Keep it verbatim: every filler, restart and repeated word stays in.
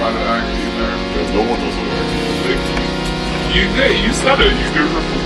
how to act either. Yeah, no one knows how to act. Like, you did. You said it. You, there's a